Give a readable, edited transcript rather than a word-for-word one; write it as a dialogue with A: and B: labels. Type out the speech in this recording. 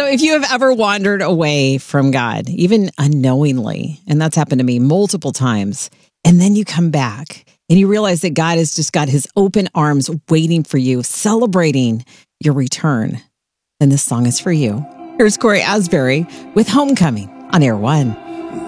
A: if you have ever wandered away from God, even unknowingly, and that's happened to me multiple times, and then you come back and you realize that God has just got his open arms waiting for you, celebrating your return, then this song is for you. Here's Corey Asbury with Homecoming on Air One.